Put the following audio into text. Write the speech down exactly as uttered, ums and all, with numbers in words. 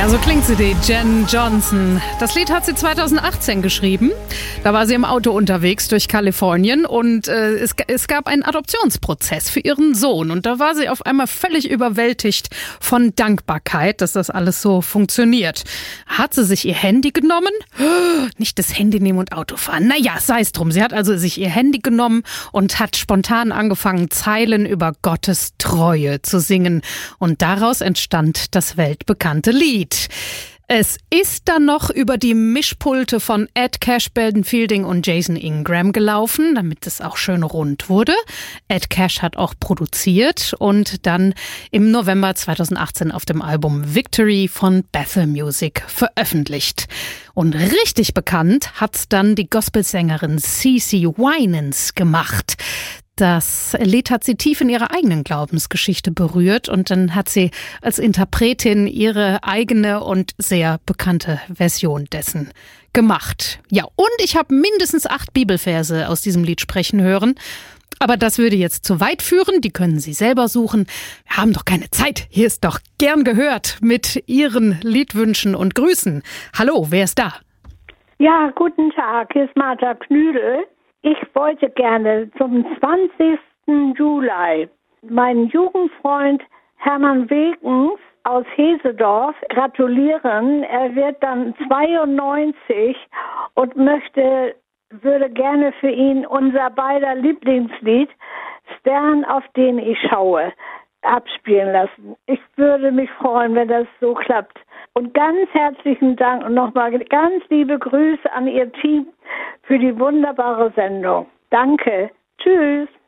Ja, so klingt sie, die Jen Johnson. Das Lied hat sie zweitausendachtzehn geschrieben. Da war sie im Auto unterwegs durch Kalifornien und äh, es, es gab einen Adoptionsprozess für ihren Sohn. Und da war sie auf einmal völlig überwältigt von Dankbarkeit, dass das alles so funktioniert. Hat sie sich ihr Handy genommen? Nicht das Handy nehmen und Auto fahren. Naja, sei es drum. Sie hat also sich ihr Handy genommen und hat spontan angefangen, Zeilen über Gottes Treue zu singen. Und daraus entstand das weltbekannte Lied. Es ist dann noch über die Mischpulte von Ed Cash, Belden Fielding und Jason Ingram gelaufen, damit es auch schön rund wurde. Ed Cash hat auch produziert und dann im November zweitausendachtzehn auf dem Album Victory von Bethel Music veröffentlicht. Und richtig bekannt hat's dann die Gospelsängerin CeCe Winans gemacht. Das Lied hat sie tief in ihrer eigenen Glaubensgeschichte berührt und dann hat sie als Interpretin ihre eigene und sehr bekannte Version dessen gemacht. Ja, und ich habe mindestens acht Bibelverse aus diesem Lied sprechen hören. Aber das würde jetzt zu weit führen, die können Sie selber suchen. Wir haben doch keine Zeit. Hier ist doch gern gehört mit Ihren Liedwünschen und Grüßen. Hallo, wer ist da? Ja, guten Tag, hier ist Martha Knüdel. Ich wollte gerne zum zwanzigsten Juli meinen Jugendfreund Hermann Wilkens aus Hesedorf gratulieren. Er wird dann zweiundneunzig und möchte, würde gerne für ihn unser beider Lieblingslied Stern, auf den ich schaue, abspielen lassen. Ich würde mich freuen, wenn das so klappt. Und ganz herzlichen Dank und nochmal ganz liebe Grüße an Ihr Team für die wunderbare Sendung. Danke. Tschüss.